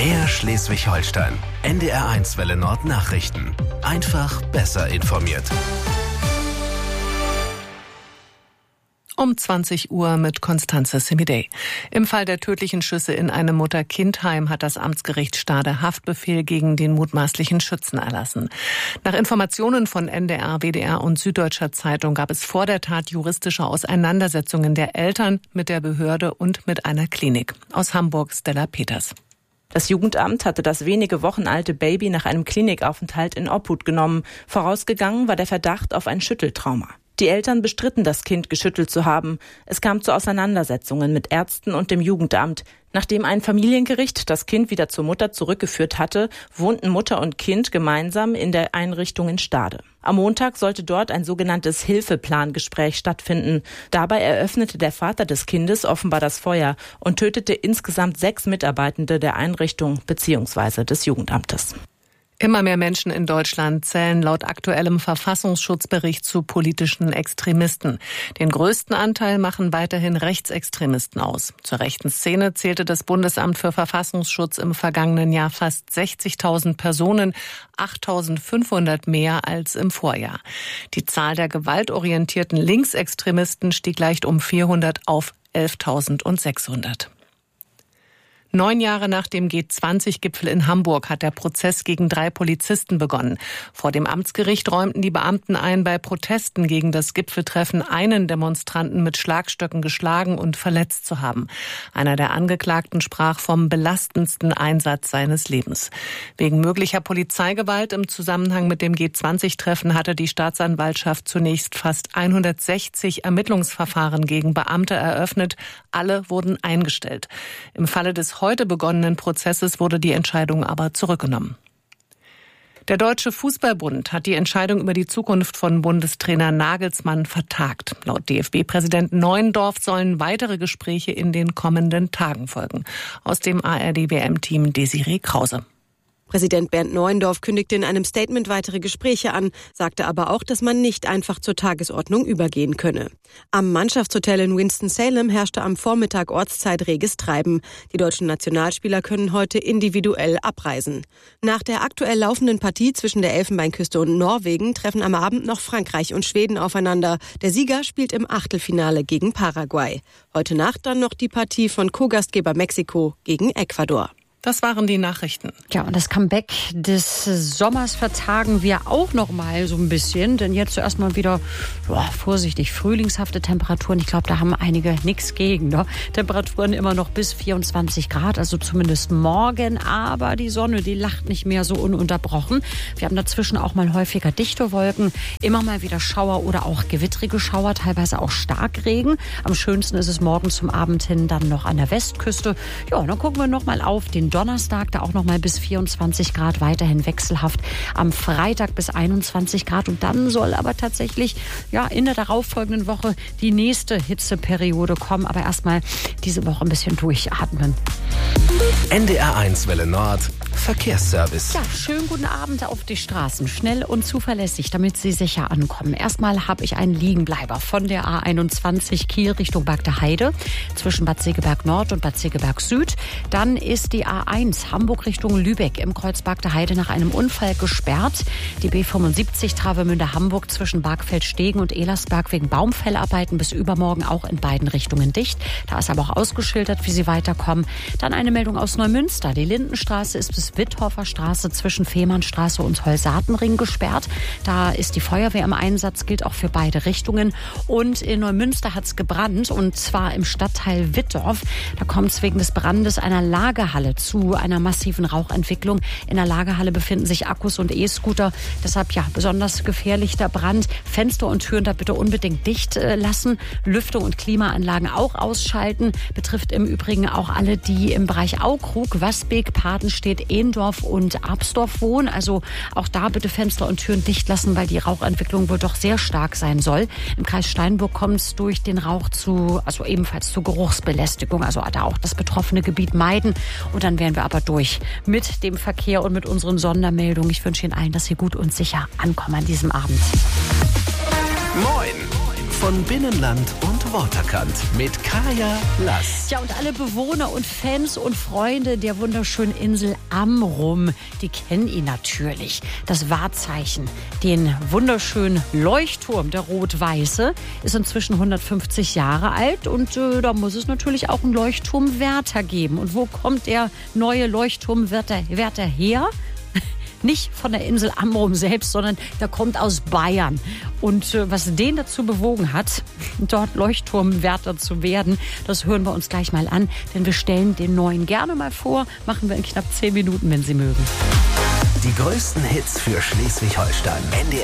Mehr Schleswig-Holstein. NDR1 Welle Nord Nachrichten. Einfach besser informiert. Um 20 Uhr mit Constanze Semidey. Im Fall der tödlichen Schüsse in einem Mutter-Kind-Heim hat das Amtsgericht Stade Haftbefehl gegen den mutmaßlichen Schützen erlassen. Nach Informationen von NDR, WDR und Süddeutscher Zeitung gab es vor der Tat juristische Auseinandersetzungen der Eltern mit der Behörde und mit einer Klinik. Aus Hamburg Stella Peters. Das Jugendamt hatte das wenige Wochen alte Baby nach einem Klinikaufenthalt in Obhut genommen. Vorausgegangen war der Verdacht auf ein Schütteltrauma. Die Eltern bestritten, das Kind geschüttelt zu haben. Es kam zu Auseinandersetzungen mit Ärzten und dem Jugendamt. Nachdem ein Familiengericht das Kind wieder zur Mutter zurückgeführt hatte, wohnten Mutter und Kind gemeinsam in der Einrichtung in Stade. Am Montag sollte dort ein sogenanntes Hilfeplangespräch stattfinden. Dabei eröffnete der Vater des Kindes offenbar das Feuer und tötete insgesamt 6 Mitarbeitende der Einrichtung bzw. des Jugendamtes. Immer mehr Menschen in Deutschland zählen laut aktuellem Verfassungsschutzbericht zu politischen Extremisten. Den größten Anteil machen weiterhin Rechtsextremisten aus. Zur rechten Szene zählte das Bundesamt für Verfassungsschutz im vergangenen Jahr fast 60.000 Personen, 8.500 mehr als im Vorjahr. Die Zahl der gewaltorientierten Linksextremisten stieg leicht um 400 auf 11.600. 9 Jahre nach dem G20-Gipfel in Hamburg hat der Prozess gegen 3 Polizisten begonnen. Vor dem Amtsgericht räumten die Beamten ein, bei Protesten gegen das Gipfeltreffen einen Demonstranten mit Schlagstöcken geschlagen und verletzt zu haben. Einer der Angeklagten sprach vom belastendsten Einsatz seines Lebens. Wegen möglicher Polizeigewalt im Zusammenhang mit dem G20-Treffen hatte die Staatsanwaltschaft zunächst fast 160 Ermittlungsverfahren gegen Beamte eröffnet. Alle wurden eingestellt. Im Falle des heute begonnenen Prozesses wurde die Entscheidung aber zurückgenommen. Der Deutsche Fußballbund hat die Entscheidung über die Zukunft von Bundestrainer Nagelsmann vertagt. Laut DFB-Präsident Neuendorf sollen weitere Gespräche in den kommenden Tagen folgen. Aus dem ARD-WM-Team Desiree Krause. Präsident Bernd Neuendorf kündigte in einem Statement weitere Gespräche an, sagte aber auch, dass man nicht einfach zur Tagesordnung übergehen könne. Am Mannschaftshotel in Winston-Salem herrschte am Vormittag Ortszeit reges Treiben. Die deutschen Nationalspieler können heute individuell abreisen. Nach der aktuell laufenden Partie zwischen der Elfenbeinküste und Norwegen treffen am Abend noch Frankreich und Schweden aufeinander. Der Sieger spielt im Achtelfinale gegen Paraguay. Heute Nacht dann noch die Partie von Co-Gastgeber Mexiko gegen Ecuador. Das waren die Nachrichten. Ja, und das Comeback des Sommers vertagen wir auch noch mal so ein bisschen. Denn jetzt zuerst mal wieder, vorsichtig, frühlingshafte Temperaturen. Ich glaube, da haben einige nichts gegen. Ne? Temperaturen immer noch bis 24 Grad, also zumindest morgen. Aber die Sonne, die lacht nicht mehr so ununterbrochen. Wir haben dazwischen auch mal häufiger dichte Wolken. Immer mal wieder Schauer oder auch gewittrige Schauer, teilweise auch Starkregen. Am schönsten ist es morgen zum Abend hin dann noch an der Westküste. Ja, und dann gucken wir noch mal auf den Donnerstag, da auch noch mal bis 24 Grad, weiterhin wechselhaft. Am Freitag bis 21 Grad. Und dann soll aber tatsächlich in der darauffolgenden Woche die nächste Hitzeperiode kommen. Aber erstmal diese Woche ein bisschen durchatmen. NDR1 Welle Nord Verkehrsservice. Ja, schönen guten Abend auf die Straßen. Schnell und zuverlässig, damit Sie sicher ankommen. Erstmal habe ich einen Liegenbleiber von der A21 Kiel Richtung Bagde-Heide zwischen Bad Segeberg Nord und Bad Segeberg Süd. Dann ist die A1 Hamburg Richtung Lübeck im Kreuz Bagde-Heide nach einem Unfall gesperrt. Die B75 Travemünde-Hamburg zwischen Bargfeld-Stegen und Elersberg wegen Baumfellarbeiten bis übermorgen auch in beiden Richtungen dicht. Da ist aber auch ausgeschildert, wie Sie weiterkommen. Dann eine Meldung aus Neumünster. Die Lindenstraße ist bis Witthoffer Straße zwischen Fehmarnstraße und Holsatenring gesperrt. Da ist die Feuerwehr im Einsatz, gilt auch für beide Richtungen. Und in Neumünster hat es gebrannt, und zwar im Stadtteil Wittdorf. Da kommt es wegen des Brandes einer Lagerhalle zu einer massiven Rauchentwicklung. In der Lagerhalle befinden sich Akkus und E-Scooter. Deshalb besonders gefährlich der Brand. Fenster und Türen da bitte unbedingt dicht lassen. Lüftung und Klimaanlagen auch ausschalten. Betrifft im Übrigen auch alle, die im Bereich Aukrug, Wasbeek, Padenstedt, Ehendorf und Absdorf wohnen. Also auch da bitte Fenster und Türen dicht lassen, weil die Rauchentwicklung wohl doch sehr stark sein soll. Im Kreis Steinburg kommt es durch den Rauch ebenfalls zu Geruchsbelästigung. Also da auch das betroffene Gebiet meiden. Und dann wären wir aber durch mit dem Verkehr und mit unseren Sondermeldungen. Ich wünsche Ihnen allen, dass Sie gut und sicher ankommen an diesem Abend. Moin von Binnenland und Waterkant mit Kaya Lass. Ja, und alle Bewohner und Fans und Freunde der wunderschönen Insel Amrum, die kennen ihn natürlich. Das Wahrzeichen, den wunderschönen Leuchtturm, der Rot-Weiße, ist inzwischen 150 Jahre alt und da muss es natürlich auch einen Leuchtturmwärter geben. Und wo kommt der neue Leuchtturmwärter her? Nicht von der Insel Amrum selbst, sondern der kommt aus Bayern. Und was den dazu bewogen hat, dort Leuchtturmwärter zu werden, das hören wir uns gleich mal an. Denn wir stellen den neuen gerne mal vor. Machen wir in knapp 10 Minuten, wenn Sie mögen. Die größten Hits für Schleswig-Holstein.